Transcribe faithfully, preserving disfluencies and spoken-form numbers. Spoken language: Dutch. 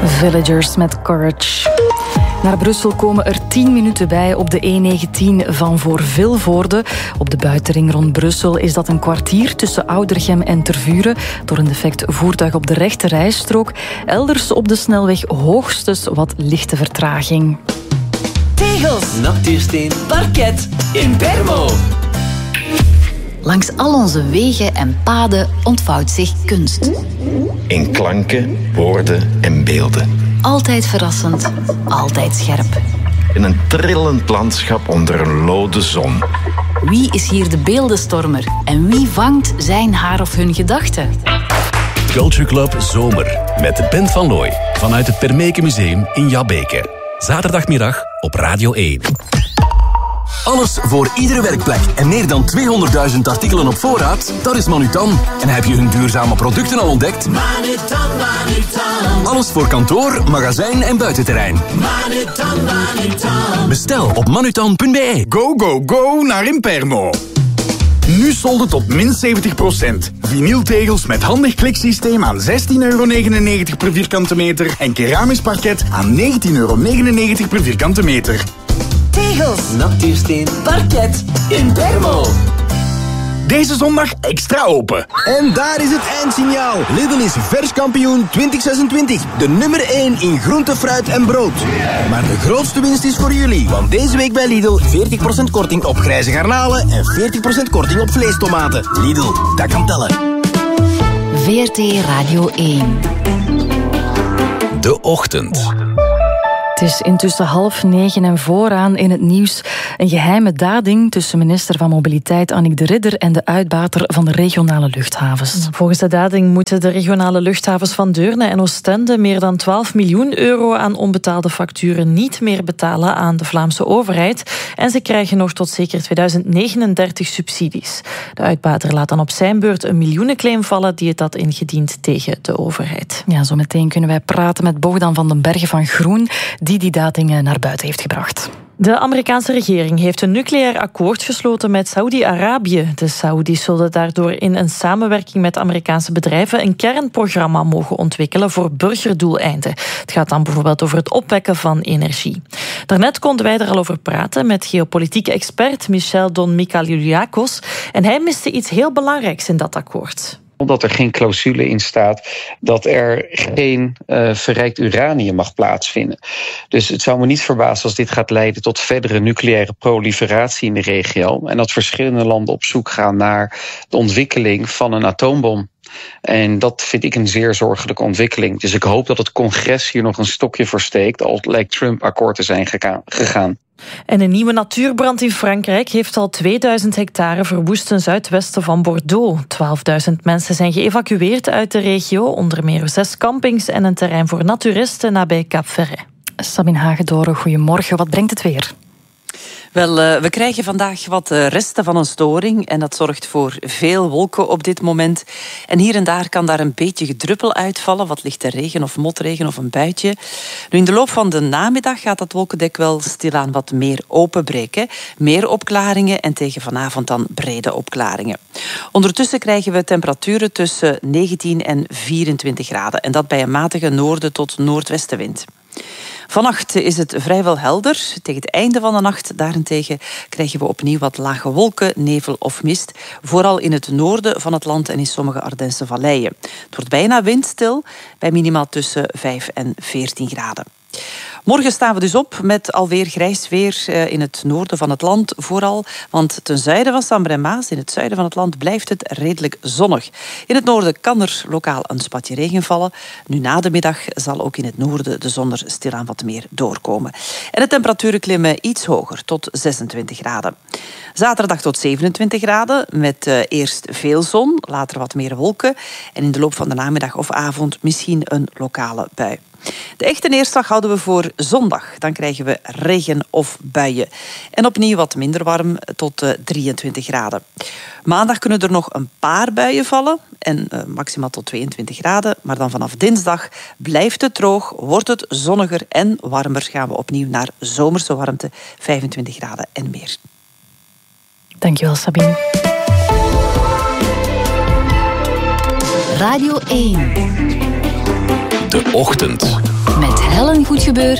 Villagers met Courage. Naar Brussel komen er tien minuten bij op de E negentien van voor Vilvoorde. Op de buitenring rond Brussel is dat een kwartier tussen Oudergem en Tervuren. Door een defect voertuig op de rechte rijstrook. Elders op de snelweg hoogstens wat lichte vertraging. Tegels, natuursteen, parket, Impermo. Langs al onze wegen en paden ontvouwt zich kunst. In klanken, woorden en beelden. Altijd verrassend, altijd scherp. In een trillend landschap onder een lode zon. Wie is hier de beeldenstormer en wie vangt zijn haar of hun gedachten? Culture Club Zomer met de Bent van Looy vanuit het Permeke Museum in Jabbeke. Zaterdagmiddag op Radio één. Alles voor iedere werkplek en meer dan tweehonderdduizend artikelen op voorraad, dat is Manutan. En heb je hun duurzame producten al ontdekt? Manutan, Manutan. Alles voor kantoor, magazijn en buitenterrein. Manutan, Manutan. Bestel op manutan punt b e. Go, go, go naar Impermo. Nu solden tot min zeventig procent. Vinyltegels met handig kliksysteem aan zestien euro negenennegentig per vierkante meter en keramisch parket aan negentien euro negenennegentig per vierkante meter. Tegels, natuursteen, parket, Impermo. Deze zondag extra open. En daar is het eindsignaal. Lidl is vers kampioen twintig zesentwintig. De nummer één in groente, fruit en brood. Maar de grootste winst is voor jullie. Want deze week bij Lidl veertig procent korting op grijze garnalen en veertig procent korting op vleestomaten. Lidl, dat kan tellen. V R T Radio één. De Ochtend. Het is intussen half negen en vooraan in het nieuws een geheime dading tussen minister van Mobiliteit Annick de Ridder en de uitbater van de regionale luchthavens. Volgens de dading moeten de regionale luchthavens van Deurne en Oostende meer dan twaalf miljoen euro aan onbetaalde facturen niet meer betalen aan de Vlaamse overheid. En ze krijgen nog tot zeker tweeduizend negenendertig subsidies. De uitbater laat dan op zijn beurt een miljoenenclaim vallen die het had ingediend tegen de overheid. Ja, zo meteen kunnen wij praten met Bogdan van den Bergen van Groen, die die dating naar buiten heeft gebracht. De Amerikaanse regering heeft een nucleair akkoord gesloten met Saudi-Arabië. De Saoedi's zullen daardoor in een samenwerking met Amerikaanse bedrijven een kernprogramma mogen ontwikkelen voor burgerdoeleinden. Het gaat dan bijvoorbeeld over het opwekken van energie. Daarnet konden wij er al over praten met geopolitieke expert Michel Don Michailiakos. En hij miste iets heel belangrijks in dat akkoord. Omdat er geen clausule in staat dat er geen uh, verrijkt uranium mag plaatsvinden. Dus het zou me niet verbazen als dit gaat leiden tot verdere nucleaire proliferatie in de regio. En dat verschillende landen op zoek gaan naar de ontwikkeling van een atoombom. En dat vind ik een zeer zorgelijke ontwikkeling. Dus ik hoop dat het congres hier nog een stokje voor steekt, al lijkt Trump akkoord te zijn gegaan. En een nieuwe natuurbrand in Frankrijk heeft al tweeduizend hectare verwoest ten zuidwesten van Bordeaux. twaalfduizend mensen zijn geëvacueerd uit de regio, onder meer zes campings en een terrein voor naturisten nabij Cap-Ferret. Sabine Hagedoren, goedemorgen. Wat brengt het weer? Wel, uh, we krijgen vandaag wat uh, resten van een storing en dat zorgt voor veel wolken op dit moment. En hier en daar kan daar een beetje gedruppel uitvallen, wat lichte regen of motregen of een buitje. Nu, in de loop van de namiddag gaat dat wolkendek wel stilaan wat meer openbreken. Meer opklaringen en tegen vanavond dan brede opklaringen. Ondertussen krijgen we temperaturen tussen negentien en vierentwintig graden en dat bij een matige noorden tot noordwestenwind. Vannacht is het vrijwel helder. Tegen het einde van de nacht daarentegen krijgen we opnieuw wat lage wolken, nevel of mist. Vooral in het noorden van het land en in sommige Ardense valleien. Het wordt bijna windstil, bij minimaal tussen vijf en veertien graden. Morgen staan we dus op met alweer grijs weer in het noorden van het land vooral. Want ten zuiden van Sambre en Maas, in het zuiden van het land, blijft het redelijk zonnig. In het noorden kan er lokaal een spatje regen vallen. Nu na de middag zal ook in het noorden de zon er stilaan wat meer doorkomen. En de temperaturen klimmen iets hoger, tot zesentwintig graden. Zaterdag tot zevenentwintig graden, met uh, eerst veel zon, later wat meer wolken. En in de loop van de namiddag of avond misschien een lokale bui. De echte neerslag houden we voor zondag. Dan krijgen we regen of buien. En opnieuw wat minder warm, tot uh, drieëntwintig graden. Maandag kunnen er nog een paar buien vallen. En uh, maximaal tot tweeëntwintig graden. Maar dan vanaf dinsdag blijft het droog, wordt het zonniger en warmer. Gaan we opnieuw naar zomerse warmte, vijfentwintig graden en meer. Dankjewel, Sabine. Radio één. De Ochtend. wel een goed gebeur